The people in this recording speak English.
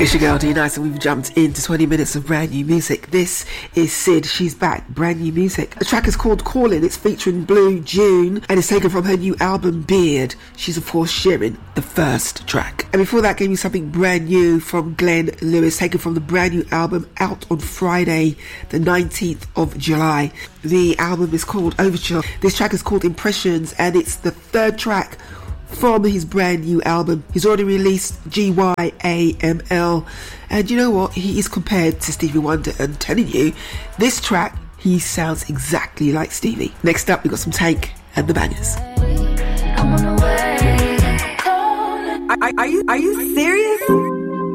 It's your girl D Nice, and we've jumped into 20 minutes of brand new music. This is Sid, she's back, brand new music. The track is called Callin', it's featuring Blue June, and it's taken from her new album Beard. She's of course sharing the first track. And before that, gave you something brand new from Glenn Lewis, taken from the brand new album out on Friday, the 19th of July. The album is called Overture. This track is called Impressions, and it's the third track from his brand new album. He's already released GYAML, and you know what, he is compared to Stevie Wonder, and telling you, this track, he sounds exactly like Stevie. Next up, we got some Tank and the Bangers. Are you serious?